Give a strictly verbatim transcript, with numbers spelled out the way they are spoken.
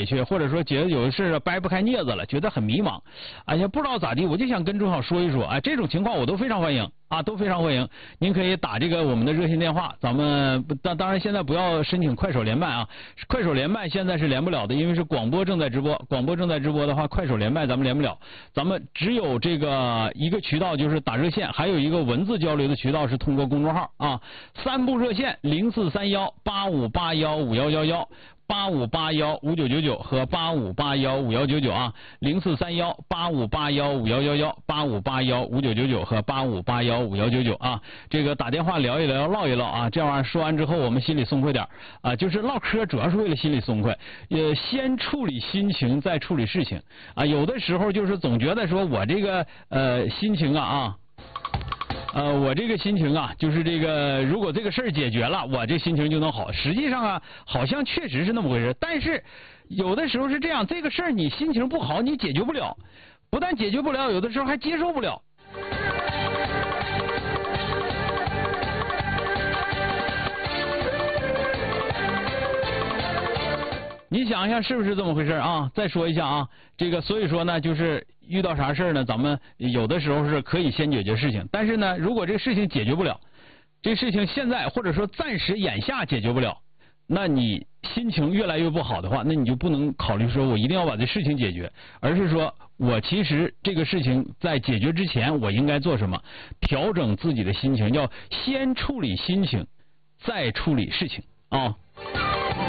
委屈，或者说觉得有的事掰不开镊子了，觉得很迷茫，哎呀不知道咋地，我就想跟钟晓说一说，哎，这种情况我都非常欢迎啊，都非常欢迎。您可以打这个我们的热线电话，咱们当当然现在不要申请快手连麦啊，快手连麦现在是连不了的，因为是广播正在直播，广播正在直播的话，快手连麦咱们连不了，咱们只有这个一个渠道就是打热线，还有一个文字交流的渠道是通过公众号啊，三部热线零四三幺八五八幺五幺幺幺。八五八幺五九九九和八五八幺五幺九九啊，零四三幺八五八幺五幺幺幺，八五八幺五九九九和八五八幺五幺九九啊，这个打电话聊一聊，唠一唠啊，这玩意儿说完之后我们心里松快点啊，就是唠嗑主要是为了心里松快，呃，先处理心情再处理事情啊，有的时候就是总觉得说我这个呃心情啊啊。呃，我这个心情啊，就是这个，如果这个事儿解决了，我这心情就能好。实际上啊，好像确实是那么回事，但是有的时候是这样，这个事儿你心情不好，你解决不了，不但解决不了，有的时候还接受不了。你想一下是不是这么回事啊？再说一下啊，这个所以说呢，就是遇到啥事呢，咱们有的时候是可以先解决事情，但是呢，如果这个事情解决不了，这事情现在或者说暂时眼下解决不了，那你心情越来越不好的话，那你就不能考虑说我一定要把这事情解决，而是说我其实这个事情在解决之前我应该做什么，调整自己的心情，要先处理心情，再处理事情啊。